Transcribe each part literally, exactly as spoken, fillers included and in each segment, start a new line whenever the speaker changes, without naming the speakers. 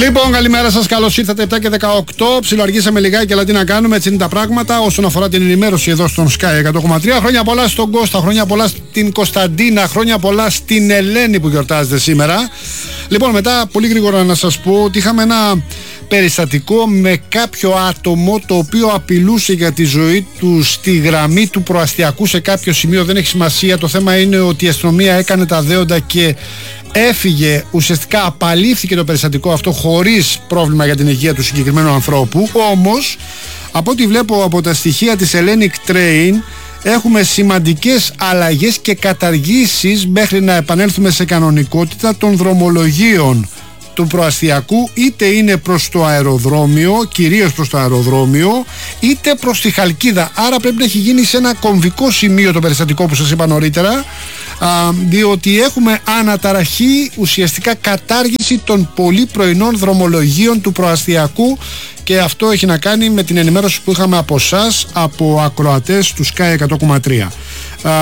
Λοιπόν, καλημέρα σας, καλώς ήρθατε. επτά και δεκαοκτώ. Ψιλοαργήσαμε λιγάκι, αλλά τι να κάνουμε, έτσι είναι τα πράγματα. Όσον αφορά την ενημέρωση εδώ στον Sky εκατό κόμμα τρία, χρόνια πολλά στον Κώστα, χρόνια πολλά στην Κωνσταντίνα, χρόνια πολλά στην Ελένη που γιορτάζεται σήμερα. Λοιπόν, μετά πολύ γρήγορα να σας πω ότι είχαμε ένα περιστατικό με κάποιο άτομο το οποίο απειλούσε για τη ζωή του στη γραμμή του προαστιακού σε κάποιο σημείο. Δεν έχει σημασία. Το θέμα είναι ότι η αστυνομία έκανε τα δέοντα και έφυγε, ουσιαστικά απαλήφθηκε το περιστατικό αυτό χωρίς πρόβλημα για την υγεία του συγκεκριμένου ανθρώπου. Όμως, από ό,τι βλέπω από τα στοιχεία της Hellenic Train, έχουμε σημαντικές αλλαγές και καταργήσεις μέχρι να επανέλθουμε σε κανονικότητα των δρομολογίων του προαστιακού, είτε είναι προς το αεροδρόμιο, κυρίως προς το αεροδρόμιο, είτε προς τη Χαλκίδα. Άρα πρέπει να έχει γίνει σε ένα κομβικό σημείο το περιστατικό που σας είπα νωρίτερα, α, διότι έχουμε αναταραχή, ουσιαστικά κατάργηση των πολύ πρωινών δρομολογίων του προαστιακού, και αυτό έχει να κάνει με την ενημέρωση που είχαμε από εσάς, από ακροατές του Sky εκατό κόμμα τρία. Α,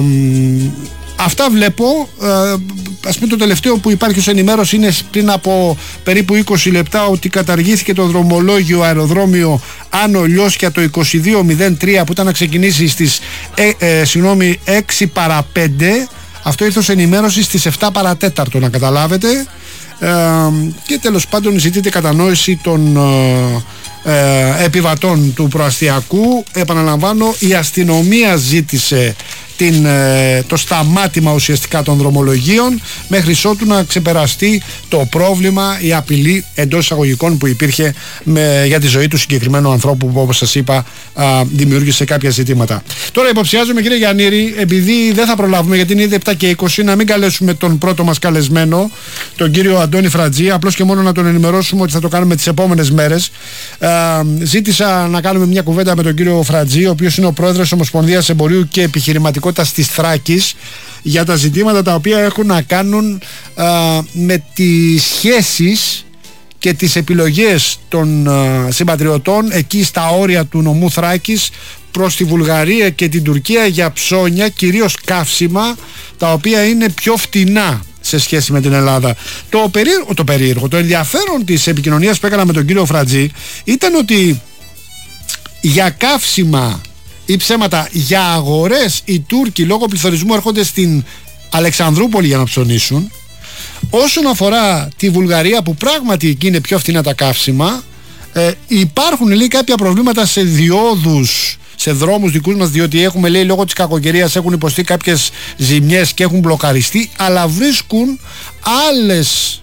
Αυτά βλέπω. ε, Ας πούμε το τελευταίο που υπάρχει ως ενημέρωση είναι πριν από περίπου είκοσι λεπτά, ότι καταργήθηκε το δρομολόγιο αεροδρόμιο Άνω Λιώσια το είκοσι δύο μηδέν τρία που ήταν να ξεκινήσει στις ε, ε, συγγνώμη, έξι παρά πέντε. Αυτό ήρθε ως ενημέρωση στις επτά παρά τέταρτο, να καταλάβετε. ε, Και τέλος πάντων ζητείται κατανόηση των ε, ε, επιβατών του προαστιακού. Επαναλαμβάνω, η αστυνομία ζήτησε την, το σταμάτημα ουσιαστικά των δρομολογίων μέχρι ότου να ξεπεραστεί το πρόβλημα, η απειλή εντός εισαγωγικών που υπήρχε με, για τη ζωή του συγκεκριμένου ανθρώπου που, όπως σας είπα, α, δημιούργησε κάποια ζητήματα. Τώρα υποψιάζομαι, κύριε Γιαννήρη, επειδή δεν θα προλάβουμε γιατί είναι ήδη επτά και είκοσι, να μην καλέσουμε τον πρώτο μας καλεσμένο, τον κύριο Αντώνη Φρατζή, απλώς και μόνο να τον ενημερώσουμε ότι θα το κάνουμε τις επόμενες μέρες. Α, ζήτησα να κάνουμε μια κουβέντα με τον κύριο Φρατζή, ο οποίος είναι ο πρόεδρος της Ομοσπονδίας Εμπορίου και Επιχειρηματικότητας της Θράκης, για τα ζητήματα τα οποία έχουν να κάνουν α, με τις σχέσεις και τις επιλογές των α, συμπατριωτών εκεί στα όρια του νομού Θράκης προς τη Βουλγαρία και την Τουρκία για ψώνια, κυρίως καύσιμα, τα οποία είναι πιο φτηνά σε σχέση με την Ελλάδα. Το περίεργο, το, περίεργο, το ενδιαφέρον της επικοινωνίας που έκανα με τον κύριο Φρατζή ήταν ότι για καύσιμα ή ψέματα, για αγορές, οι Τούρκοι λόγω πληθωρισμού έρχονται στην Αλεξανδρούπολη για να ψωνίσουν. Όσον αφορά τη Βουλγαρία, που πράγματι εκεί είναι πιο φθηνά τα καύσιμα, ε, υπάρχουν, λέει, κάποια προβλήματα σε διόδους, σε δρόμους δικούς μας, διότι έχουμε, λέει, λόγω της κακοκαιρίας έχουν υποστεί κάποιες ζημιές και έχουν μπλοκαριστεί, αλλά βρίσκουν άλλες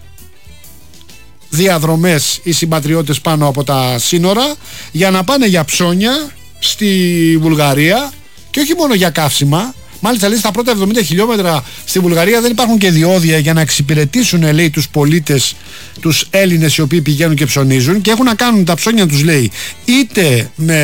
διαδρομές οι συμπατριώτες πάνω από τα σύνορα για να πάνε για ψώνια στη Βουλγαρία, και όχι μόνο για καύσιμα. Μάλιστα, λέει, στα πρώτα εβδομήντα χιλιόμετρα στη Βουλγαρία δεν υπάρχουν και διόδια για να εξυπηρετήσουν, λέει, τους πολίτες, τους Έλληνες οι οποίοι πηγαίνουν και ψωνίζουν, και έχουν να κάνουν τα ψώνια τους, λέει, είτε με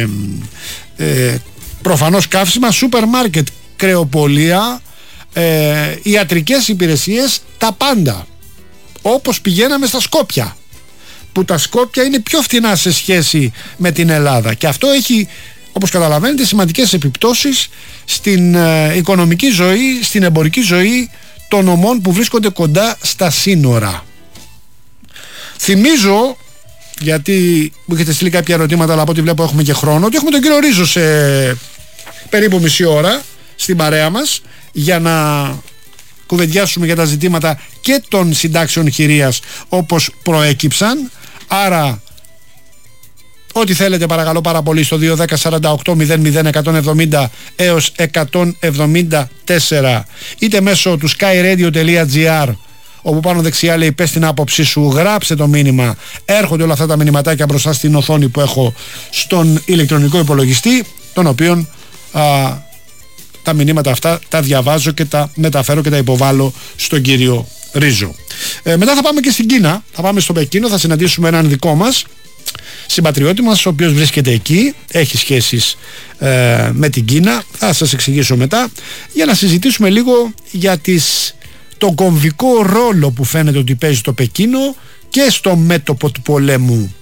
ε, προφανώς καύσιμα, σούπερ μάρκετ, κρεοπολία, ε, ιατρικές υπηρεσίες, τα πάντα. Όπως πηγαίναμε στα Σκόπια, που τα Σκόπια είναι πιο φτηνά σε σχέση με την Ελλάδα, και αυτό έχει, όπως καταλαβαίνετε, σημαντικές επιπτώσεις στην ε, οικονομική ζωή, στην εμπορική ζωή των νομών που βρίσκονται κοντά στα σύνορα. Θυμίζω, γιατί μου έχετε στείλει κάποια ερωτήματα, αλλά από ό,τι βλέπω έχουμε και χρόνο, ότι έχουμε τον κύριο Ρίζο σε περίπου μισή ώρα στην παρέα μας για να κουβεντιάσουμε για τα ζητήματα και των συντάξεων χειρίας όπως προέκυψαν. Άρα ό,τι θέλετε παρακαλώ πάρα πολύ στο δύο ένα μηδέν σαράντα οκτώ μηδέν μηδέν εκατόν εβδομήντα έως εκατόν εβδομήντα τέσσερα, είτε μέσω του skyradio.gr, όπου πάνω δεξιά λέει πες την άποψή σου, γράψε το μήνυμα, έρχονται όλα αυτά τα μηνυματάκια μπροστά στην οθόνη που έχω στον ηλεκτρονικό υπολογιστή, τον οποίον α, τα μηνύματα αυτά τα διαβάζω και τα μεταφέρω και τα υποβάλλω στον κύριο Ρίζο. Ε, μετά θα πάμε και στην Κίνα, θα πάμε στο Πεκίνο, θα συναντήσουμε έναν δικό μας συμπατριώτη μας, ο οποίος βρίσκεται εκεί, έχει σχέσεις ε, με την Κίνα, θα σας εξηγήσω μετά, για να συζητήσουμε λίγο για τις, τον κομβικό ρόλο που φαίνεται ότι παίζει το Πεκίνο και στο μέτωπο του πολέμου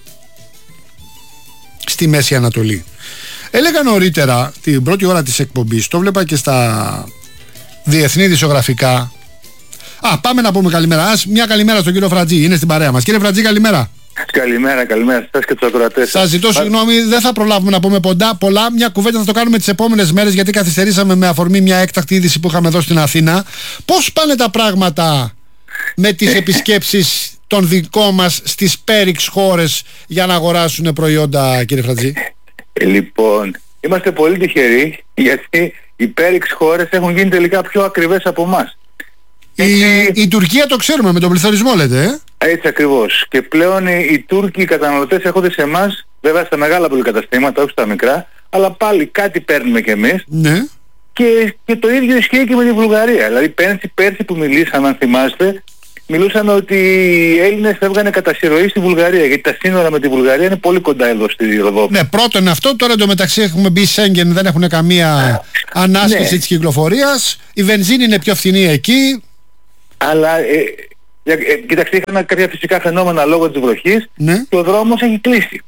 στη Μέση Ανατολή. Έλεγα νωρίτερα την πρώτη ώρα της εκπομπής, το βλέπα και στα διεθνή δισογραφικά, Α, πάμε να πούμε καλημέρα. Ας μια καλημέρα στον κύριο Φρατζή, είναι στην παρέα μας. Κύριε Φρατζή, καλημέρα.
Καλημέρα, καλημέρα σας και τους ακροατές.
Σας ζητώ συγγνώμη, δεν θα προλάβουμε να πούμε ποντά, πολλά. Μια κουβέντα θα το κάνουμε τις επόμενες μέρες, γιατί καθυστερήσαμε με αφορμή μια έκτακτη είδηση που είχαμε εδώ στην Αθήνα. Πώς πάνε τα πράγματα με τις επισκέψεις των δικών μας στις πέριξ χώρες για να αγοράσουν προϊόντα, κύριε Φρατζή?
Ε, λοιπόν, είμαστε πολύ τυχεροί, γιατί οι πέριξ χώρες έχουν γίνει τελικά πιο ακριβές από εμάς.
Η, Έτσι... η Τουρκία το ξέρουμε, με τον πληθωρισμό λέτε, ε?
Έτσι ακριβώς. Και πλέον οι, οι Τούρκοι οι καταναλωτές έρχονται σε εμάς, βέβαια στα μεγάλα πολυκαταστήματα, όχι στα μικρά, αλλά πάλι κάτι παίρνουμε κι εμείς.
Ναι.
Και, και το ίδιο ισχύει και με τη Βουλγαρία. Δηλαδή πέρσι, πέρσι που μιλήσαμε, αν θυμάστε, μιλούσαμε ότι οι Έλληνες φεύγανε κατά συρροή στη Βουλγαρία, γιατί τα σύνορα με τη Βουλγαρία είναι πολύ κοντά εδώ στη Ροδόπη.
Ναι, πρώτον αυτό, τώρα εντωμεταξύ έχουμε μπει Σέγγεν, δεν έχουν καμία ανάσκηση ναι. της κυκλοφορίας, η βενζίνη είναι πιο φθηνή εκεί.
Αλλά, ε, ε, ε, κοιτάξτε, είχαμε κάποια φυσικά φαινόμενα λόγω της βροχής,
ναι.
και ο δρόμος έχει κλείσει.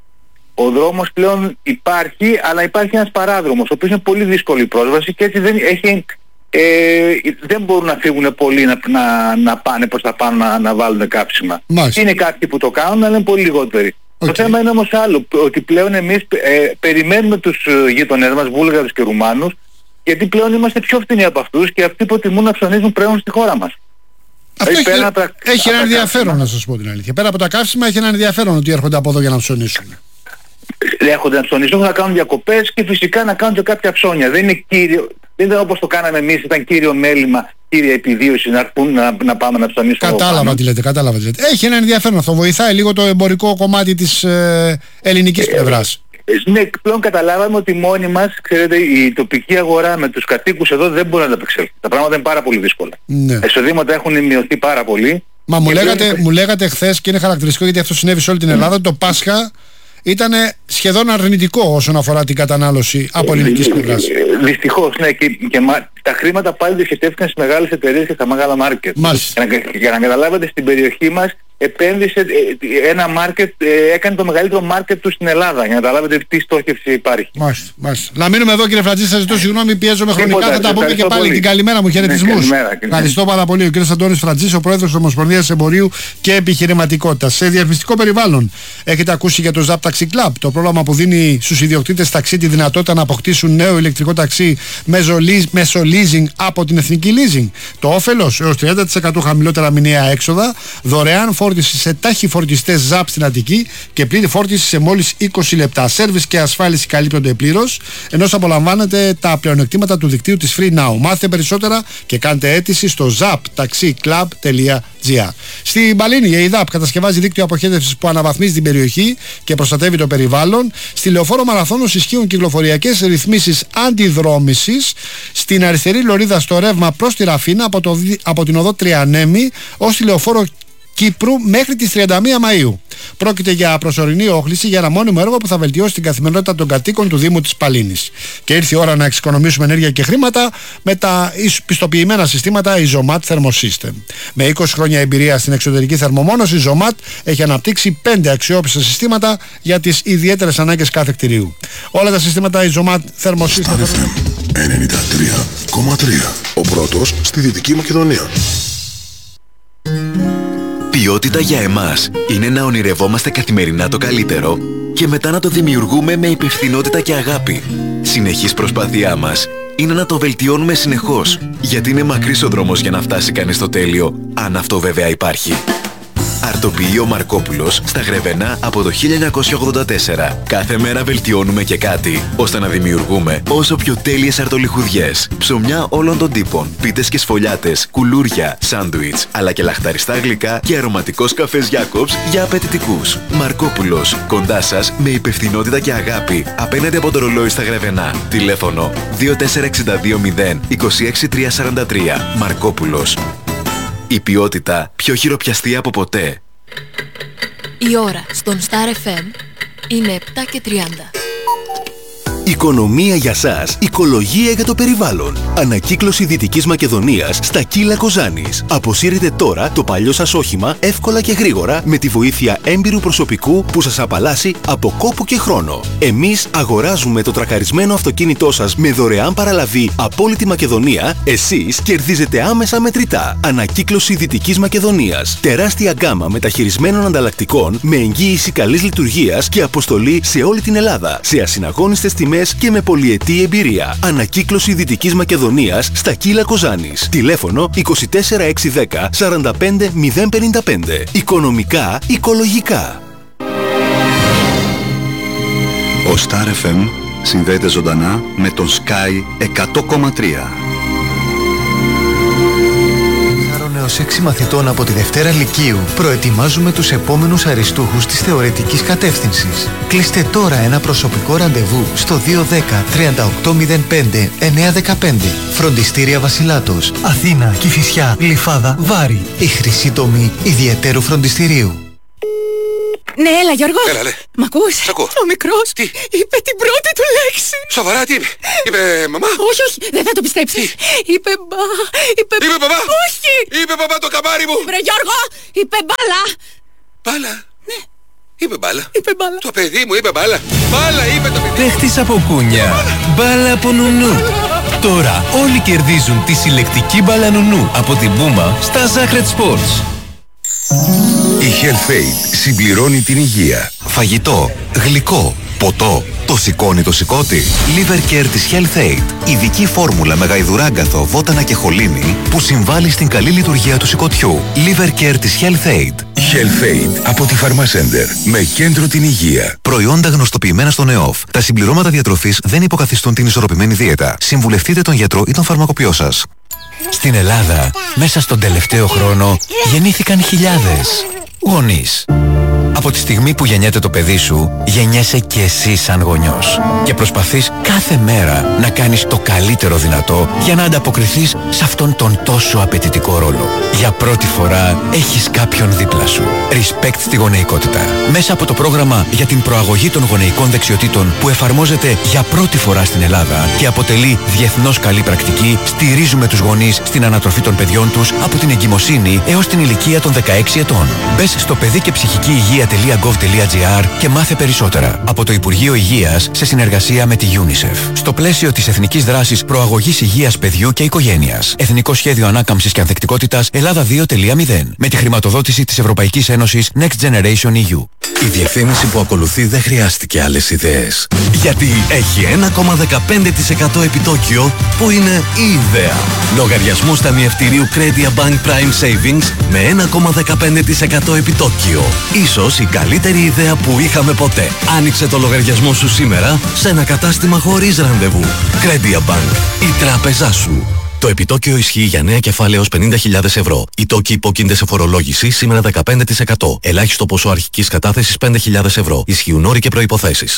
Ο δρόμος πλέον υπάρχει, αλλά υπάρχει ένας παράδρομος, ο οποίος είναι πολύ δύσκολη η πρόσβαση και έτσι δεν, έχει, ε, δεν μπορούν να φύγουν πολλοί να, να, να πάνε προς τα πάνω να, να βάλουν κάψιμα.
Μάλιστα.
Είναι κάποιοι που το κάνουν, αλλά είναι πολύ λιγότεροι. Okay. Το θέμα είναι όμως άλλο, ότι πλέον εμείς ε, περιμένουμε τους γείτονές μας, Βούλγαρους και Ρουμάνους, γιατί πλέον είμαστε πιο φτηνοί από αυτούς και αυτοί προτιμούν να ψωνίζουν πλέον στη χώρα μας.
Αυτό έχει, έχει, τα, έχει ένα ενδιαφέρον, να σας πω την αλήθεια. Πέρα από τα καύσιμα έχει ένα ενδιαφέρον ότι έρχονται από εδώ για να ψωνίσουν.
Έρχονται να ψωνίσουν, να κάνουν διακοπές και φυσικά να κάνουν και κάποια ψώνια. Δεν είναι κύριο, δεν ήταν όπως το κάναμε εμείς, ήταν κύριο μέλημα, κύρια επιβίωση να, έρθουν, να, να πάμε να ψωνίσουμε.
Κατάλαβα τι λέτε, κατάλαβα τι λέτε. Έχει ένα ενδιαφέρον αυτό, βοηθάει λίγο το εμπορικό κομμάτι της ε, ελληνικής ε, πλευράς.
Ναι, πλέον καταλάβαμε ότι μόνοι μας, ξέρετε, η τοπική αγορά με τους κατοίκους εδώ δεν μπορεί να τα απεξέλθει. Τα πράγματα είναι πάρα πολύ δύσκολα.
Ναι.
Εισοδήματα έχουν μειωθεί πάρα πολύ.
Μα μου λέγατε, πλέον... μου λέγατε χθες, και είναι χαρακτηριστικό γιατί αυτό συνέβη σε όλη την Ελλάδα, mm. το Πάσχα ήταν σχεδόν αρνητικό όσον αφορά την κατανάλωση από ελληνικής πλευράς.
Δυστυχώς, ναι, και, και τα χρήματα πάλι διοχετεύτηκαν στις μεγάλες εταιρείες και στα μεγάλα μάρκετ.
Μάλιστα.
Για να, για να καταλάβετε, στην περιοχή μας επένδυσε ένα μάρκετ, έκανε το μεγαλύτερο μάρκετ του στην Ελλάδα, για να καταλάβετε τι στόχευση υπάρχει.
Μάλιστα, μάλιστα. Να μείνουμε εδώ, κύριε Φρατζή, σας ζητώ συγγνώμη, πιέζομαι χρονικά,
Τίποτα,
θα τα πούμε και πάλι.
Πολύ.
Την καλημέρα μου, χαιρετισμούς.
Ναι,
ευχαριστώ πάρα πολύ. Ο κύριος Αντώνης Φρατζής, ο πρόεδρος της Ομοσπονδίας Εμπορίου και Επιχειρηματικότητας. Σε διαφημιστικό περιβάλλον έχετε ακούσει για το Zap Taxi Club, το πρόγραμμα που δίνει στους ιδιοκτήτες ταξί τη δυνατότητα να αποκτήσουν νέο ηλεκτρικό ταξί μέσω leasing από την Εθνική Leasing. Το όφελος έως τριάντα τοις εκατό χαμηλότερα μηνιαία έξοδα, δωρεάν φόρτιση σε ταχυφορτιστές Zap στην Αττική και πλήρη φόρτιση σε μόλις είκοσι λεπτά. Σέρβις και ασφάλιση καλύπτονται πλήρως, ενώ απολαμβάνετε τα πλεονεκτήματα του δικτύου της Free Now. Μάθετε περισσότερα και κάντε αίτηση στο zap taxi club dot gr. Στην Παλίνη, η ΕΙΔΑΠ κατασκευάζει δίκτυο αποχέτευσης που αναβαθμίζει την περιοχή και προστατεύει το περιβάλλον. Στη Λεωφόρο Μαραθώνος ισχύουν κυκλοφοριακές ρυθμίσεις αντιδρόμησης. Στην αριστερή λωρίδα στο ρεύμα προς τη Ραφίνα από, το, από την οδό Τριανέμη ως τη Λεωφόρο Κύπρου μέχρι τις τριάντα μία Μαΐου. Πρόκειται για προσωρινή όχληση για ένα μόνιμο έργο που θα βελτιώσει την καθημερινότητα των κατοίκων του Δήμου της Παλίνης. Και ήρθε η ώρα να εξοικονομήσουμε ενέργεια και χρήματα με τα πιστοποιημένα συστήματα Isomat Thermosystem. Με είκοσι χρόνια εμπειρία στην εξωτερική θερμομόνωση, η Isomat έχει αναπτύξει πέντε αξιόπιστα συστήματα για τις ιδιαίτερες ανάγκες κάθε κτηρίου. Όλα τα συστήματα Isomat Thermosystem.
ενενήντα τρία κόμμα τρία. Ο πρώτος στη Δυτική Μακεδονία.
Ποιότητα για εμάς είναι να ονειρευόμαστε καθημερινά το καλύτερο και μετά να το δημιουργούμε με υπευθυνότητα και αγάπη. Συνεχής προσπάθειά μας είναι να το βελτιώνουμε συνεχώς, γιατί είναι μακρύς ο δρόμος για να φτάσει κανείς στο τέλειο, αν αυτό βέβαια υπάρχει. Αρτοποιείο Μαρκόπουλος στα Γρεβενά από το χίλια εννιακόσια ογδόντα τέσσερα. Κάθε μέρα βελτιώνουμε και κάτι, ώστε να δημιουργούμε όσο πιο τέλειες αρτολιχουδιές, ψωμιά όλων των τύπων, πίτες και σφολιάτες, κουλούρια, σάντουιτς, αλλά και λαχταριστά γλυκά και αρωματικός καφές Jacobs για απαιτητικούς. Μαρκόπουλος, κοντά σας με υπευθυνότητα και αγάπη, απέναντι από το ρολόι στα Γρεβενά. Τηλέφωνο δύο τέσσερα έξι δύο μηδέν είκοσι έξι τριακόσια σαράντα τρία. Μαρκόπουλος. Η ποιότητα πιο χειροπιαστή από ποτέ.
Η ώρα στον Star εφ εμ είναι επτά και τριάντα. Οικονομία για σας, οικολογία για το περιβάλλον. Ανακύκλωση Δυτικής Μακεδονίας στα Κύλα Κοζάνης. Αποσύρετε τώρα το παλιό σας όχημα εύκολα και γρήγορα με τη βοήθεια έμπειρου προσωπικού που σας απαλλάσσει από κόπο και χρόνο. Εμείς αγοράζουμε το τρακαρισμένο αυτοκίνητό σας με δωρεάν παραλαβή από όλη τη Μακεδονία. Εσείς κερδίζετε άμεσα μετρητά. Ανακύκλωση Δυτικής Μακεδονίας. Τεράστια γκάμα μεταχειρισμένων ανταλλακτικών με εγγύηση καλής λειτουργίας και αποστολή σε όλη την Ελλάδα. Σε ασυναγώνιστες τιμές και με πολυετή εμπειρία. Ανακύκλωση Δυτικής Μακεδονίας στα Κύλα Κοζάνης. Τηλέφωνο είκοσι τέσσερα εξακόσια δέκα σαράντα πέντε μηδέν πενήντα πέντε. Οικονομικά, οικολογικά.
Ο Star εφ εμ συνδέεται ζωντανά με τον Sky εκατό κόμμα τρία.
Ως έξι μαθητών από τη Δευτέρα Λυκείου προετοιμάζουμε τους επόμενους αριστούχους της θεωρητικής κατεύθυνσης. Κλείστε τώρα ένα προσωπικό ραντεβού στο δύο ένα μηδέν τρία οκτώ μηδέν πέντε εννιά ένα πέντε. Φροντιστήρια Βασιλάτος, Αθήνα, Κηφισιά, Γλυφάδα, Βάρη. Η χρυσή τομή ιδιαιτέρου φροντιστηρίου.
Ναι, έλα Γιώργο.
Έλα, λέ.
Μ' ακούς?
Σ' ακούω.
Ο μικρός
Τι?
είπε την πρώτη του λέξη.
Σοβαρά, τι είπε? Είπε μαμά?
Όχι, όχι, δεν θα το πιστέψεις. Είπε μπα, είπε...
Είπε μπαμπά?
Όχι.
Είπε μπαμπά το καμάρι μου.
Βρε Γιώργο, είπε μπάλα.
Μπάλα?
Ναι.
Είπε μπάλα.
Είπε μπάλα.
Το παιδί μου είπε μπάλα. Μπάλα είπε το παιδί.
Παίχτης από κούνια. Μπάλα από νουνού. Τώρα όλοι κερδίζουν τη συλλεκτική μπάλα νουνού από την Πούμα στα Zacred Sports.
Η HealthAid συμπληρώνει την υγεία.
Φαγητό, γλυκό, ποτό. Το σηκώνει το σηκώτη. Liver Care της HealthAid. Ειδική φόρμουλα με γαϊδουράγκαθο, βότανα και χολίνη που συμβάλλει στην καλή λειτουργία του σηκωτιού. Liver Care της HealthAid.
HealthAid από τη Pharmacenter. Με κέντρο την υγεία.
Προϊόντα γνωστοποιημένα στον ΕΟΦ. Τα συμπληρώματα διατροφής δεν υποκαθιστούν την ισορροπημένη δίαιτα. Συμβουλευτείτε τον γιατρό ή τον φαρμακοποιό σας.
Στην Ελλάδα, μέσα στον τελευταίο χρόνο, γεννήθηκαν χιλιάδες γονείς. Από τη στιγμή που γεννιέται το παιδί σου, γεννιέσαι και εσύ σαν γονιός. Και προσπαθείς κάθε μέρα να κάνεις το καλύτερο δυνατό για να ανταποκριθείς σε αυτόν τον τόσο απαιτητικό ρόλο. Για πρώτη φορά έχεις κάποιον δίπλα σου. Respect στη γονεϊκότητα. Μέσα από το πρόγραμμα για την προαγωγή των γονεϊκών δεξιοτήτων που εφαρμόζεται για πρώτη φορά στην Ελλάδα και αποτελεί διεθνώς καλή πρακτική, στηρίζουμε τους γονείς στην ανατροφή των παιδιών τους από την εγκυμοσύνη έως την ηλικία των δεκαέξι ετών. Μπες στο παιδί και ψυχική υγεία.gov.gr και μάθε περισσότερα. Από το Υπουργείο Υγείας σε συνεργασία με τη UNICEF. Στο πλαίσιο της Εθνικής Δράσης Προαγωγής Υγείας Παιδιού και Οικογένειας. Εθνικό Σχέδιο Ανάκαμψης και Ανθεκτικότητας Ελλάδα δύο κόμμα μηδέν. Με τη χρηματοδότηση της Ευρωπαϊκής Ένωσης Next Generation ι γιου.
Η διευθύνηση που ακολουθεί δεν χρειάστηκε άλλες ιδέες. Γιατί έχει ένα κόμμα δεκαπέντε τοις εκατό επιτόκιο που είναι η ιδέα. Λογαριασμούς ταμιευτηρίου Credia Bank Prime Savings με ένα κόμμα δεκαπέντε τοις εκατό επιτόκιο. Ίσως η καλύτερη ιδέα που είχαμε ποτέ. Άνοιξε το λογαριασμό σου σήμερα σε ένα κατάστημα χωρίς ραντεβού. Credia Bank, η τράπεζά σου. Το επιτόκιο ισχύει για νέα κεφάλαια έως πενήντα χιλιάδες ευρώ. Οι τόκοι υπόκεινται σε φορολόγηση σήμερα δεκαπέντε τοις εκατό. Ελάχιστο ποσό αρχικής κατάθεσης πέντε χιλιάδες ευρώ. Ισχύουν όροι και προϋποθέσεις.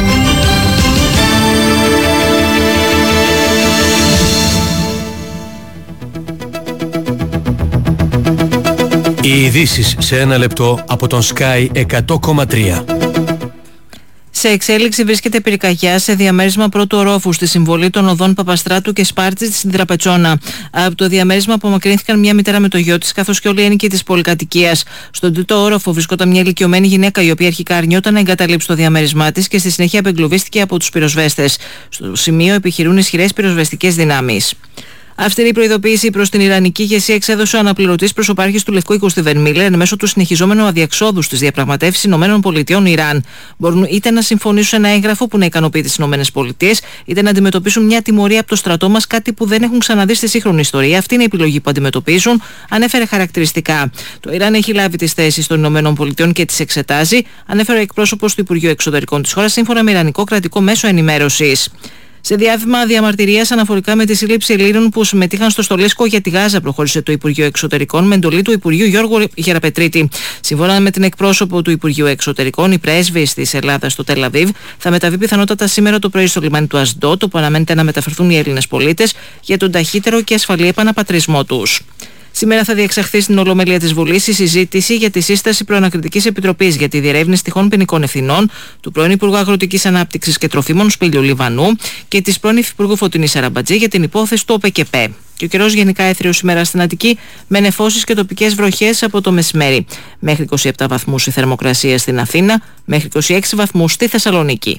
Οι ειδήσεις σε ένα λεπτό από τον Sky εκατό κόμμα τρία.
Σε εξέλιξη βρίσκεται πυρκαγιά σε διαμέρισμα πρώτου ορόφου στη συμβολή των οδών Παπαστράτου και Σπάρτης στην Τραπετσόνα. Από το διαμέρισμα απομακρύνθηκαν μια μητέρα με το γιο της καθώς και όλοι οι ένοικοι της πολυκατοικίας. Στον τρίτο όροφο βρισκόταν μια ηλικιωμένη γυναίκα η οποία αρχικά αρνιόταν να εγκαταλείψει το διαμέρισμά της και στη συνέχεια απεγκλωβίστηκε από τους πυροσβέστες. Στο σημείο επιχειρούν ισχυρές πυροσβεστικές δυνάμεις. Αυστηρή προειδοποίηση προς την Ιρανική ηγεσία εξέδωσε ο αναπληρωτής προσωπάρχης του Λευκού Οίκου Στίβεν Μίλερ εν μέσω του συνεχιζόμενου αδιεξόδου στις διαπραγματεύσεις ΗΠΑ-Ιράν. Μπορούν είτε να συμφωνήσουν σε ένα έγγραφο που να ικανοποιεί τις ΗΠΑ, είτε να αντιμετωπίσουν μια τιμωρία από το στρατό μας, κάτι που δεν έχουν ξαναδεί στη σύγχρονη ιστορία. Αυτή είναι η επιλογή που αντιμετωπίζουν, ανέφερε χαρακτηριστικά. Το Ιράν έχει λάβει τις θέσεις των ΗΠΑ και τις εξετάζει, ανέφερε ο εκπρόσωπος του Υπουργείου Εξωτερικών της χώρας, σύμφωνα με Ιρανικό κρατικό μέσο ενημέρωσης. Σε διάβημα διαμαρτυρίας αναφορικά με τη σύλληψη Ελλήνων που συμμετείχαν στο στολίσκο για τη Γάζα, προχώρησε το Υπουργείο Εξωτερικών με εντολή του Υπουργείου Γιώργου Γεραπετρίτη. Σύμφωνα με την εκπρόσωπο του Υπουργείου Εξωτερικών, η πρέσβης της Ελλάδας στο Τελ Αβίβ θα μεταβεί πιθανότατα σήμερα το πρωί στο λιμάνι του Ασντότ, όπου αναμένεται να μεταφερθούν οι Έλληνες πολίτες για τον ταχύτερο και ασφαλή επαναπατρισμό τους. Σήμερα θα διεξαχθεί στην Ολομέλεια της Βουλής η συζήτηση για τη σύσταση προανακριτικής επιτροπής για τη διερεύνηση τυχόν ποινικών ευθυνών του πρώην Υπουργού Αγροτικής Ανάπτυξης και Τροφίμων Σπύλιου Λιβανού και της πρώην Υφυπουργού Φωτεινής Αραμπατζή για την υπόθεση του ΟΠΕΚΕΠΕ. Και ο καιρός γενικά έθριος σήμερα στην Αττική με νεφώσεις και τοπικές βροχές από το μεσημέρι. Μέχρι είκοσι επτά βαθμούς η θερμοκρασία στην Αθήνα, μέχρι είκοσι έξι βαθμούς στη Θεσσαλονίκη.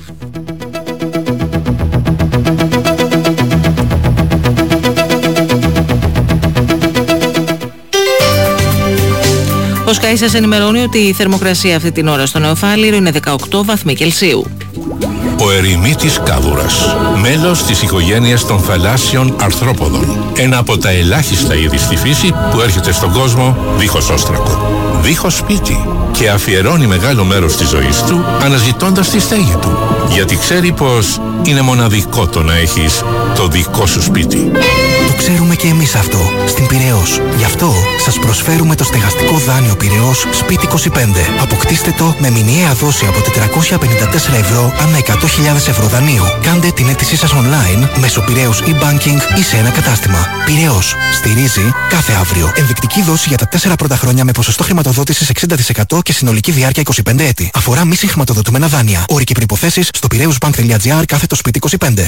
Ο Sky σας ενημερώνει ότι η θερμοκρασία αυτή την ώρα στο Νεοφάλιρο είναι δεκαοκτώ βαθμοί Κελσίου.
Ο ερημίτης κάδουρας, μέλος της οικογένειας των θαλάσσιων αρθρόποδων. Ένα από τα ελάχιστα είδη στη φύση που έρχεται στον κόσμο δίχως όστρακο, δίχως σπίτι και αφιερώνει μεγάλο μέρος της ζωής του αναζητώντας τη στέγη του. Γιατί ξέρει πως είναι μοναδικό το να έχεις το δικό σου σπίτι.
Το ξέρουμε και εμείς αυτό στην Πειραιώς. Γι' αυτό σας προσφέρουμε το στεγαστικό δάνειο Πειραιώς Σπίτι είκοσι πέντε. Αποκτήστε το με μηνιαία δόση από τετρακόσια πενήντα τέσσερα ευρώ ανά εκατό χιλιάδες ευρώ δανείου. Κάντε την αίτησή σας online μέσω Πειραιώς e-banking ή σε ένα κατάστημα. Πειραιώς. Στηρίζει κάθε αύριο. Ενδεικτική δόση για τα τέσσερα πρώτα χρόνια με ποσοστό χρηματοδότησης εξήντα τοις εκατό και συνολική διάρκεια είκοσι πέντε έτη. Αφορά μη συγχρηματοδοτούμενα δάνεια. Όροι και προϋποθέσεις στο πειραιώσbank.gr κάθετο σπίτι είκοσι πέντε.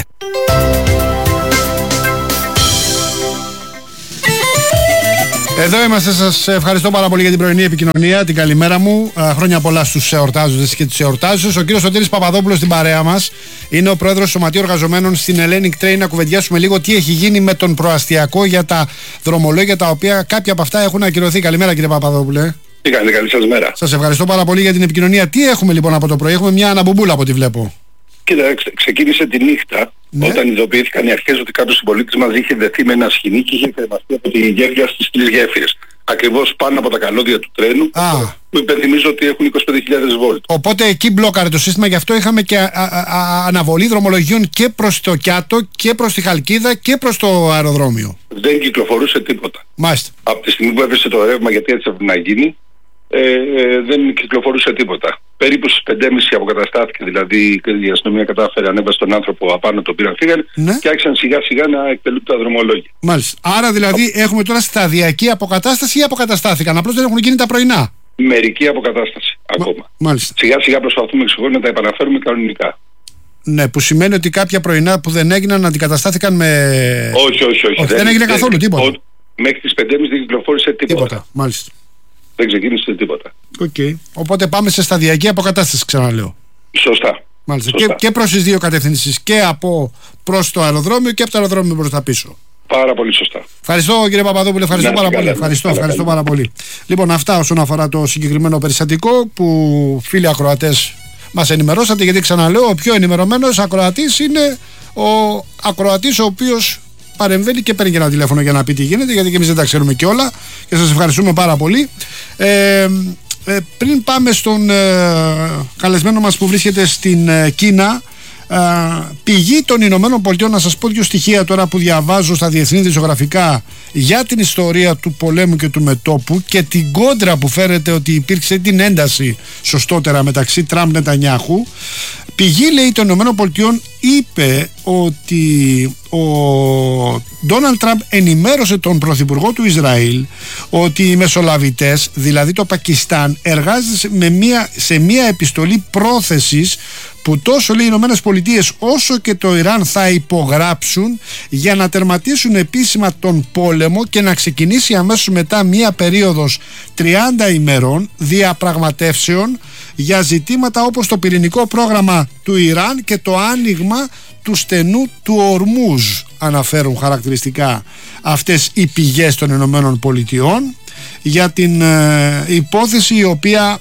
Εδώ είμαστε, σας ευχαριστώ πάρα πολύ για την πρωινή επικοινωνία, την καλημέρα μου. Α, χρόνια πολλά στους εορτάζοντες και τους εορτάζουσες. Ο κύριος Σωτήρης Παπαδόπουλος στην παρέα μας είναι ο πρόεδρος του Σωματείου Εργαζομένων στην Hellenic Train. Να κουβεντιάσουμε λίγο τι έχει γίνει με τον προαστιακό για τα δρομολόγια, τα οποία κάποια από αυτά έχουν ακυρωθεί. Καλημέρα κύριε Παπαδόπουλε.
Τι κάνετε, καλή σας μέρα.
Σας ευχαριστώ πάρα πολύ για την επικοινωνία. Τι έχουμε λοιπόν από το πρωί? Έχουμε μια αναμπομπούλα από ό,τι βλέπω.
Κοίτα, ξε, ξεκίνησε τη νύχτα, ναι, όταν ειδοποιήθηκαν οι αρχές ότι κάποιος συμπολίτης μας είχε δεθεί με ένα σκηνή και είχε κρεμαστεί από τη γέφυρα στις τρεις γέφυρες. Ακριβώς πάνω από τα καλώδια του τρένου, Α. που υπενθυμίζω ότι έχουν είκοσι πέντε χιλιάδες βόλτ.
Οπότε εκεί μπλόκαρε το σύστημα, γι' αυτό είχαμε και α, α, α, αναβολή δρομολογίων και προς το Κιάτο και προς τη Χαλκίδα και προς το αεροδρόμιο.
Δεν κυκλοφορούσε τίποτα.
Μάλιστα.
Από τη στιγμή που έβρισε το ρεύμα, γιατί έτσι έπρεπε να γίνει, ε, ε, δεν κυκλοφορούσε τίποτα. Περίπου στις πέντε και μισή αποκαταστάθηκε, δηλαδή η αστυνομία κατάφερε, ανέβασε τον άνθρωπο απάνω, τον πήραν, φύγανε, ναι, και άρχισαν σιγά σιγά να εκτελούνται τα δρομολόγια.
Μάλιστα. Άρα δηλαδή έχουμε τώρα σταδιακή αποκατάσταση ή αποκαταστάθηκαν? Απλώς δεν έχουν γίνει τα πρωινά.
Μερική αποκατάσταση ακόμα.
Μάλιστα.
Σιγά σιγά προσπαθούμε εξηγώ να τα επαναφέρουμε κανονικά.
Ναι, που σημαίνει ότι κάποια πρωινά που δεν έγιναν αντικαταστάθηκαν με.
Όχι, όχι, όχι.
όχι δεν, δεν έγινε δεν, καθόλου τίποτα. Ο,
μέχρι τις πέντε και μισή δεν κυκλοφόρησε τίποτα.
Τίποτα. Μάλιστα.
Δεν ξεκίνησε τίποτα.
Okay. Οπότε πάμε σε σταδιακή αποκατάσταση, ξαναλέω.
Σωστά.
Μάλιστα.
Σωστά.
Και, και προς τις δύο κατευθύνσεις, και από προς το αεροδρόμιο και από το αεροδρόμιο προς τα πίσω.
Πάρα πολύ σωστά.
Ευχαριστώ κύριε Παπαδόπουλε, ευχαριστώ πάρα
καλά,
πολύ. Ευχαριστώ,
καλά,
ευχαριστώ
καλά.
πάρα πολύ. Λοιπόν, αυτά όσον αφορά το συγκεκριμένο περιστατικό που φίλοι ακροατές μας ενημερώσατε, γιατί ξαναλέω, ο πιο ενημερωμένος ακροατής είναι ο ακροατής ο οποίος παρεμβαίνει και παίρνει και ένα τηλέφωνο για να πει τι γίνεται, γιατί και εμείς δεν τα ξέρουμε και όλα, και σας ευχαριστούμε πάρα πολύ. Ε, ε, πριν πάμε στον ε, καλεσμένο μας που βρίσκεται στην ε, Κίνα, ε, πηγή των Ηνωμένων Πολιτειών, να σας πω δύο στοιχεία τώρα που διαβάζω στα διεθνή δημοσιογραφικά για την ιστορία του πολέμου και του μετώπου και την κόντρα που φέρεται ότι υπήρξε, την ένταση σωστότερα μεταξύ Τραμπ Νετανιάχου. Πηγή, λέει, των Ηνωμένων Πολιτειών είπε ότι ο Ντόναλντ Τραμπ ενημέρωσε τον πρωθυπουργό του Ισραήλ ότι οι μεσολαβητές, δηλαδή το Πακιστάν, εργάζονται με μία, σε μία επιστολή πρόθεσης που τόσο, λέει, οι Ηνωμένες Πολιτείες όσο και το Ιράν θα υπογράψουν για να τερματίσουν επίσημα τον πόλεμο και να ξεκινήσει αμέσως μετά μία περίοδος τριάντα ημερών διαπραγματεύσεων για ζητήματα όπως το πυρηνικό πρόγραμμα του Ιράν και το άνοιγμα του στενού του Ορμούζ, αναφέρουν χαρακτηριστικά αυτές οι πηγές των Ηνωμένων Πολιτειών, για την ε, υπόθεση η οποία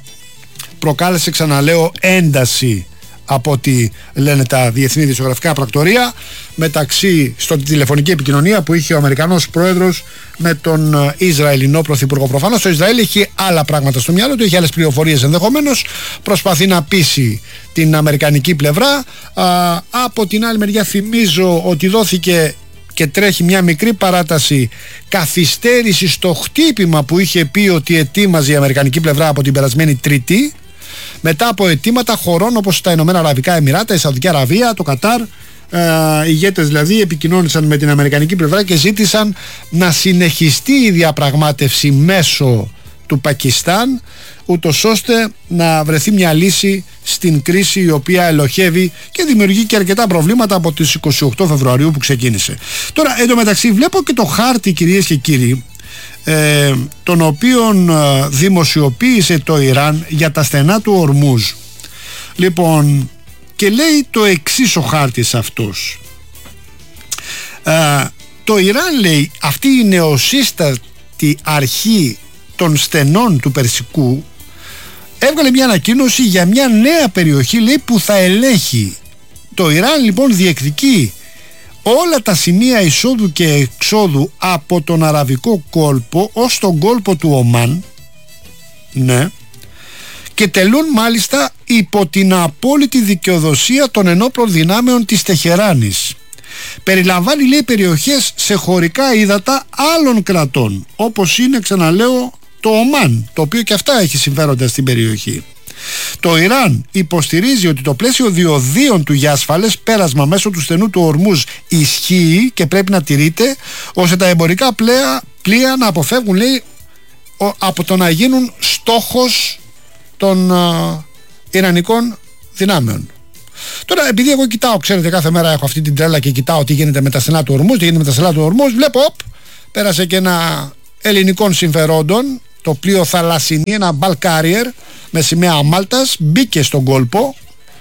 προκάλεσε, ξαναλέω, ένταση από ό,τι λένε τα διεθνή δημοσιογραφικά πρακτορία μεταξύ στην τηλεφωνική επικοινωνία που είχε ο Αμερικανός πρόεδρος με τον Ισραηλινό πρωθυπουργό. Προφανώς το Ισραήλ έχει άλλα πράγματα στο μυαλό του, έχει άλλες πληροφορίες ενδεχομένως, προσπαθεί να πείσει την αμερικανική πλευρά. Α, από την άλλη μεριά θυμίζω ότι δόθηκε και τρέχει μια μικρή παράταση καθυστέρηση στο χτύπημα που είχε πει ότι ετοίμαζε η αμερικανική πλευρά από την περασμένη Τρίτη, μετά από αιτήματα χωρών όπως τα Ηνωμένα Αραβικά Εμιράτα, η Σαουδική Αραβία, το Κατάρ, ε, ηγέτες δηλαδή επικοινώνησαν με την αμερικανική πλευρά και ζήτησαν να συνεχιστεί η διαπραγμάτευση μέσω του Πακιστάν, ούτως ώστε να βρεθεί μια λύση στην κρίση η οποία ελοχεύει και δημιουργεί και αρκετά προβλήματα από τις είκοσι οκτώ Φεβρουαρίου που ξεκίνησε. Τώρα εντωμεταξύ βλέπω και το χάρτη, κυρίες και κύριοι, ε, τον οποίον ε, δημοσιοποίησε το Ιράν για τα στενά του Ορμούζ. Λοιπόν, και λέει το εξής ο χάρτης αυτός. Ε, το Ιράν, λέει, αυτή η νεοσύστατη αρχή των στενών του Περσικού έβγαλε μια ανακοίνωση για μια νέα περιοχή, λέει, που θα ελέγχει. Το Ιράν λοιπόν διεκδικεί όλα τα σημεία εισόδου και εξόδου από τον Αραβικό κόλπο ως τον κόλπο του Ομάν, ναι, και τελούν μάλιστα υπό την απόλυτη δικαιοδοσία των ενόπλων δυνάμεων της Τεχεράνης. Περιλαμβάνει, λέει, περιοχές σε χωρικά ύδατα άλλων κρατών, όπως είναι, ξαναλέω, το Ομάν, το οποίο και αυτά έχει συμφέροντα στην περιοχή. Το Ιράν υποστηρίζει ότι το πλαίσιο διοδίων του για ασφαλές πέρασμα μέσω του στενού του Ορμούζ ισχύει και πρέπει να τηρείται, ώστε τα εμπορικά πλοία, πλοία να αποφεύγουν, λέει, από το να γίνουν στόχος των α, Ιρανικών δυνάμεων. Τώρα, επειδή εγώ κοιτάω, ξέρετε, κάθε μέρα έχω αυτή την τρέλα και κοιτάω τι γίνεται με τα στενά του Ορμούζ, τι γίνεται με τα στενά του Ορμούζ, βλέπω, οπ, πέρασε και ένα ελληνικών συμφερόντων, το πλοίο Θαλασσινή, ένα bulk carrier με σημαία Μάλτας, μπήκε στον κόλπο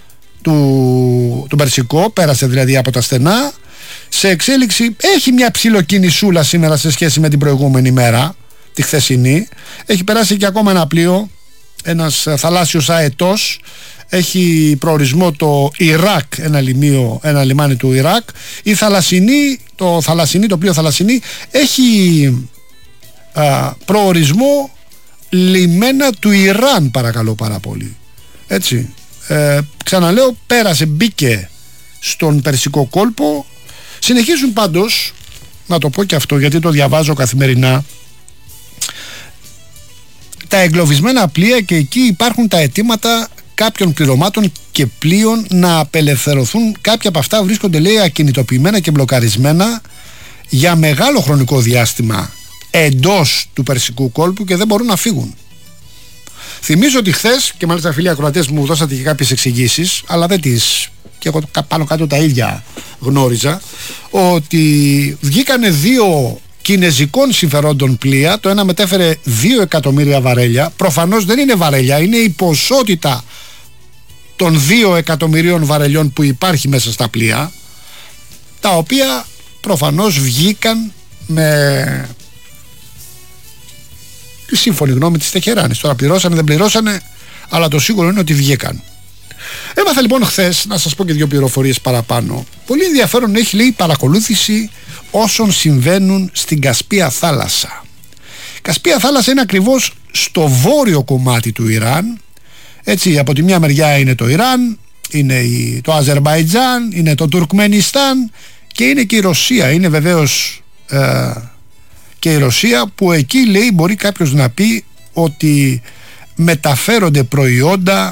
του, του Περσικό, πέρασε δηλαδή από τα στενά, σε εξέλιξη, έχει μια ψιλοκινησούλα σήμερα σε σχέση με την προηγούμενη μέρα, τη χθεσινή, έχει περάσει και ακόμα ένα πλοίο, ένας θαλάσσιος αετός, έχει προορισμό το Ιράκ, ένα, λιμίο, ένα λιμάνι του Ιράκ. Η Θαλασσινή, το, θαλασσινή, το πλοίο Θαλασσινή έχει α, προορισμό λιμένα του Ιράν, παρακαλώ πάρα πολύ. Έτσι, ε, ξαναλέω, πέρασε, μπήκε στον Περσικό κόλπο. Συνεχίζουν πάντως, να το πω και αυτό γιατί το διαβάζω καθημερινά, τα εγκλωβισμένα πλοία, και εκεί υπάρχουν τα αιτήματα κάποιων πληρωμάτων και πλοίων να απελευθερωθούν. Κάποια από αυτά βρίσκονται, λέει, ακινητοποιημένα και μπλοκαρισμένα για μεγάλο χρονικό διάστημα εντός του Περσικού κόλπου και δεν μπορούν να φύγουν. Θυμίζω ότι χθες, και μάλιστα φίλοι ακροατές μου δώσατε και κάποιες εξηγήσεις, αλλά δεν τις, και εγώ πάνω κάτω τα ίδια γνώριζα, ότι βγήκανε δύο κινεζικών συμφερόντων πλοία, το ένα μετέφερε δύο εκατομμύρια βαρέλια. Προφανώς δεν είναι βαρέλια, είναι η ποσότητα των δύο εκατομμυρίων βαρελιών που υπάρχει μέσα στα πλοία, τα οποία προφανώς βγήκαν με τη σύμφωνη γνώμη της Τεχεράνης. Τώρα πληρώσανε, δεν πληρώσανε, αλλά το σίγουρο είναι ότι βγήκαν. Έμαθα λοιπόν χθες, να σας πω και δύο πληροφορίες παραπάνω. Πολύ ενδιαφέρον έχει, λέει, η παρακολούθηση όσων συμβαίνουν στην Κασπία θάλασσα. Η Κασπία θάλασσα είναι ακριβώς στο βόρειο κομμάτι του Ιράν. Έτσι, από τη μια μεριά είναι το Ιράν, είναι η, το Αζερμπαϊτζάν, είναι το Τουρκμενιστάν και είναι και η Ρωσία. Είναι βεβαίως ε, και η Ρωσία, που εκεί, λέει, μπορεί κάποιος να πει ότι μεταφέρονται προϊόντα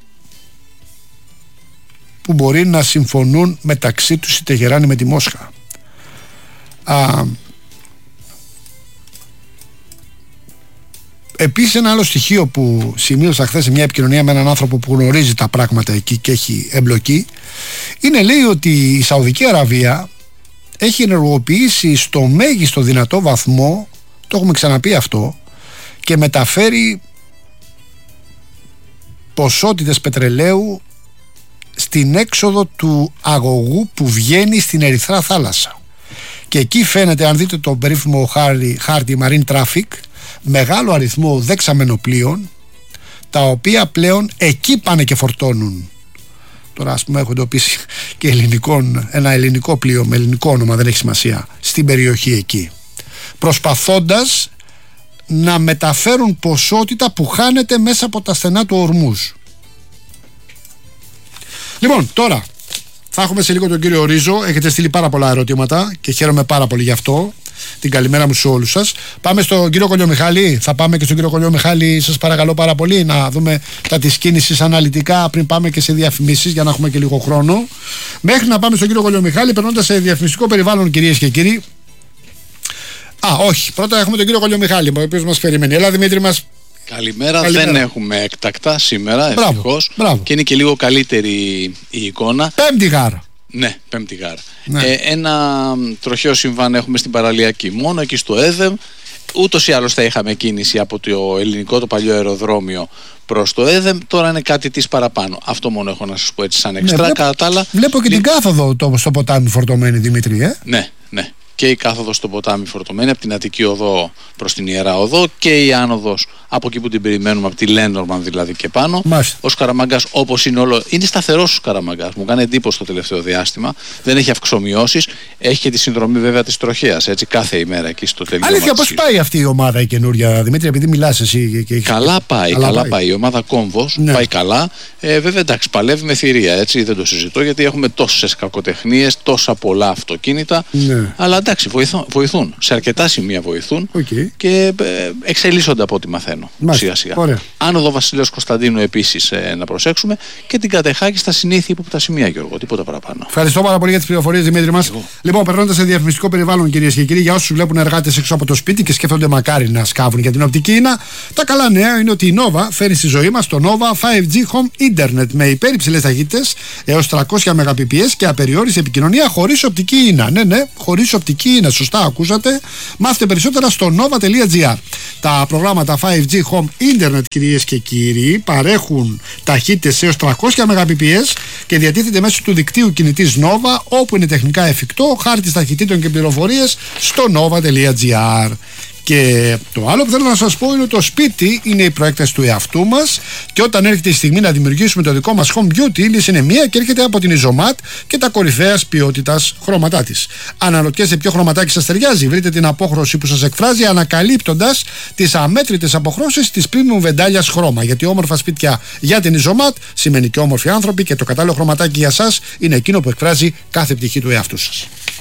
που μπορεί να συμφωνούν μεταξύ τους η Τεχεράνη με τη Μόσχα. Α, επίσης, ένα άλλο στοιχείο που σημείωσα χθες σε μια επικοινωνία με έναν άνθρωπο που γνωρίζει τα πράγματα εκεί και έχει εμπλοκή, είναι, λέει, ότι η Σαουδική Αραβία έχει ενεργοποιήσει στο μέγιστο δυνατό βαθμό, το έχουμε ξαναπεί αυτό, και μεταφέρει ποσότητες πετρελαίου στην έξοδο του αγωγού που βγαίνει στην Ερυθρά θάλασσα. Και εκεί φαίνεται, αν δείτε το περίφημο χάρτη, χάρτη Marine Traffic, μεγάλο αριθμό δεξαμενοπλοίων, τα οποία πλέον εκεί πάνε και φορτώνουν. Τώρα, ας πούμε, έχω εντοπίσει και ελληνικών, ένα ελληνικό πλοίο με ελληνικό όνομα, δεν έχει σημασία, στην περιοχή εκεί, προσπαθώντας να μεταφέρουν ποσότητα που χάνεται μέσα από τα στενά του Ορμούζ. Λοιπόν, τώρα, Θα έχουμε σε λίγο τον κύριο Ρίζο. Έχετε στείλει πάρα πολλά ερωτήματα και χαίρομαι πάρα πολύ γι' αυτό. Την καλημέρα μου σε όλους σας. Πάμε στον κύριο Κολιομιχάλη. Θα πάμε και στον κύριο Κολιομιχάλη, σας παρακαλώ πάρα πολύ, να δούμε τα της κίνησης αναλυτικά πριν πάμε και σε διαφημίσεις, για να έχουμε και λίγο χρόνο. Μέχρι να πάμε στον κύριο Κολιομιχάλη, περνώντας σε διαφημιστικό περιβάλλον, κυρίες και κύριοι. Α, όχι. Πρώτα έχουμε τον κύριο Κολιομιχάλη, ο οποίος μας περιμένει. Έλα, Δημήτρη μας.
Καλημέρα.
Καλημέρα.
Δεν έχουμε έκτακτα σήμερα,
Μπράβο,
ευτυχώς.
μπράβο.
Και είναι και λίγο καλύτερη η εικόνα.
Πέμπτη γάρα.
Ναι, πέμπτη γάρα.
Ναι.
Ε, ένα τροχαίο συμβάν έχουμε στην παραλιακή, μόνο εκεί στο ΕΔΕΜ. Ούτως ή άλλως θα είχαμε κίνηση από το ελληνικό, το παλιό αεροδρόμιο προς το ΕΔΕΜ. Τώρα είναι κάτι της παραπάνω. Αυτό μόνο έχω να σας πω έτσι σαν εξτρά.
Ναι,
Κατά τα άλλα,
βλέπω και
λι...
την κάθοδο το, στο ποτάμι φορτωμένη, Δημήτρη, ε?
Ναι, ναι. Και η κάθοδος στο ποτάμι φορτωμένη από την Αττική Οδό προς την Ιερά Οδό και η άνοδος από εκεί που την περιμένουμε, από τη Λένορμαν δηλαδή και πάνω.
Μάλιστα.
Ο Σκαραμαγκάς, όπως είναι όλο, είναι σταθερός ο Σκαραμαγκάς. Μου κάνει εντύπωση το τελευταίο διάστημα. Δεν έχει αυξομοιώσεις. Έχει και τη συνδρομή βέβαια της τροχέας, έτσι, κάθε ημέρα εκεί στο τελείωμα.
Αλήθεια, πώς πάει αυτή η ομάδα η καινούρια, Δημήτρη, επειδή μιλάς εσύ και έχεις...
Καλά πάει, καλά, καλά πάει. πάει. Η ομάδα Κόμβος
ναι. πάει
καλά. Ε, βέβαια, εντάξει, παλεύει με θηρία, έτσι, δεν το συζητώ, γιατί έχουμε τόσες κακοτεχνίες, τόσα πολλά αυτοκίνητα.
Ναι.
Αλλά εντάξει, βοηθούν, βοηθούν. Σε αρκετά σημεία βοηθούν
okay.
και ε, εξελίσσονται από ό,τι μαθαίνω. Σιγά σιγά.
Ωραία.
Άνοδο Βασιλέως Κωνσταντίνου επίσης ε, να προσέξουμε και την Κατεχάκη στα συνήθεια υπόπτα σημεία, Γιώργο. Τίποτα παραπάνω.
Ευχαριστώ πάρα πολύ για τις πληροφορίες, Δημήτρη μας. Λοιπόν, περνώντας σε διαφημιστικό περιβάλλον, κυρίες και κύριοι, για όσους βλέπουν εργάτες έξω από το σπίτι και σκέφτονται μακάρι να σκάβουν για την οπτική ίνα, τα καλά νέα είναι ότι η Nova φέρει στη ζωή μας το Nova φάιβ τζι Home Internet με υπέρυψηλες ταχύτητες έως τριακόσια μεγαμπιτ και απεριόριστη επικοινωνία χωρίς οπτική ίνα. Ναι, ναι, χωρίς οπτική ίνα. Σωστά ακούσατε. Μάθετε περισσότερα στο nova τελεία gr. Τα προγράμματα φάιβ τζι Home Internet, κυρίες και κύριοι, παρέχουν ταχύτητες έως τριακόσια μεγαμπιτ και διατίθεται μέσω του δικτύου κινητής Nova, όπου είναι τεχνικά εφικτό, χάρτης ταχυτήτων και πληροφορίες στο nova τελεία gr. Και το άλλο που θέλω να σας πω είναι ότι το σπίτι είναι η προέκταση του εαυτού μας και όταν έρχεται η στιγμή να δημιουργήσουμε το δικό μας home beauty, η λύση είναι μία και έρχεται από την Ιζωμάτ και τα κορυφαίας ποιότητας χρώματά της. Αν αναρωτιέστε ποιο χρωματάκι σας ταιριάζει, βρείτε την απόχρωση που σας εκφράζει ανακαλύπτοντας τις αμέτρητες αποχρώσεις της premium βεντάλιας χρώμα. Γιατί όμορφα σπίτια για την Ιζωμάτ σημαίνει και όμορφοι άνθρωποι και το κατάλληλο χρωματάκι για σας είναι εκείνο που εκφράζει κάθε πτυχή του εαυτού σας.